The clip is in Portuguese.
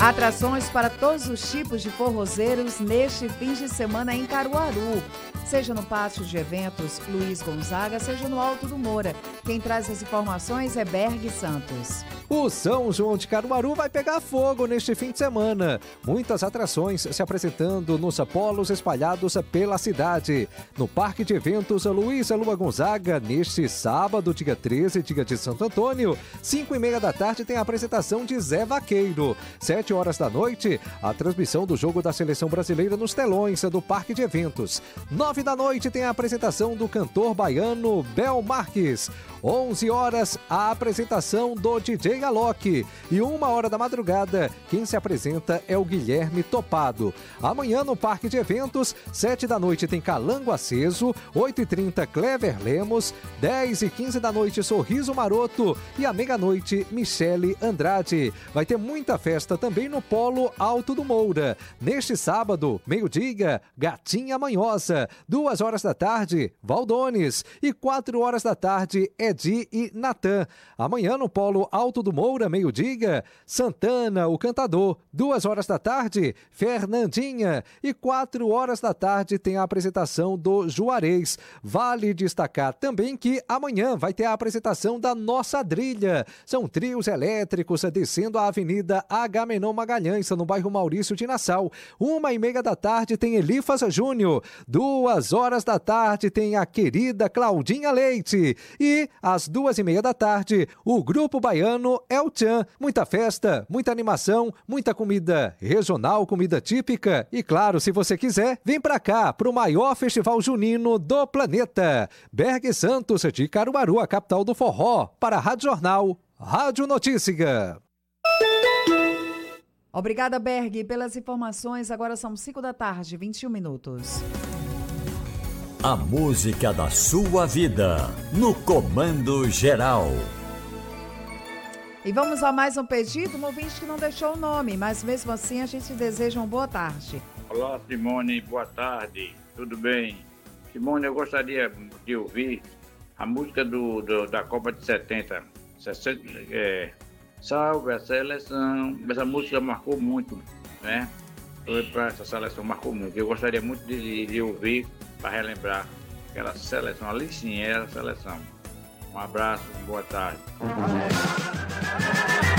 Atrações para todos os tipos de forrozeiros neste fim de semana em Caruaru. Seja no Pátio de Eventos Luiz Gonzaga, seja no Alto do Moura. Quem traz as informações é Berg Santos. O São João de Caruaru vai pegar fogo neste fim de semana. Muitas atrações se apresentando nos polos espalhados pela cidade. No Parque de Eventos Luiz Lua Gonzaga, neste sábado, dia 13, dia de Santo Antônio, 5h30 da tarde tem a apresentação de Zé Vaqueiro. 7 horas da noite, a transmissão do jogo da Seleção Brasileira nos telões do Parque de Eventos. 9 da noite tem a apresentação do cantor baiano Bel Marques. 11 horas, a apresentação do DJ Alok. E 1h da madrugada, quem se apresenta é o Guilherme Topado. Amanhã no Parque de Eventos, 7 da noite tem Calango Aceso, 8h30 Clever Lemos, 10h15 da noite Sorriso Maroto e à meia-noite Michele Andrade. Vai ter muita festa também no Polo Alto do Moura. Neste sábado, meio-dia, Gatinha Manhosa. 2 horas da tarde, Valdones. E 4 horas da tarde, Edi e Natan. Amanhã no Polo Alto do Moura, meio-dia, Santana, o Cantador. 2 horas da tarde, Fernandinha. E 4 horas da tarde tem a apresentação do Juarez. Vale destacar também que amanhã vai ter a apresentação da Nossa Drilha. São trios elétricos descendo a Avenida Agamenon Magalhães, no bairro Maurício de Nassau. 1h30 da tarde tem Elifas Júnior. 2 horas da tarde tem a querida Claudinha Leite. E às 2h30 da tarde, o grupo baiano El Chan. Muita festa, muita animação, muita comida regional, comida típica. E claro, se você quiser, vem pra cá, pro maior festival junino do planeta. Berg Santos de Caruaru, a capital do forró, para a Rádio Jornal, Rádio Notícia. Obrigada, Berg, pelas informações. Agora são 5 da tarde, 21 minutos. A música da sua vida, no Comando Geral. E vamos a mais um pedido, um ouvinte que não deixou o nome, mas mesmo assim a gente deseja uma boa tarde. Olá, Simone, boa tarde, tudo bem? Simone, eu gostaria de ouvir a música da Copa de 70, Salve a Seleção. Essa música marcou muito, né? Essa seleção marcou muito. Eu gostaria muito de ouvir para relembrar aquela seleção, ali sim era a seleção. Um abraço, boa tarde.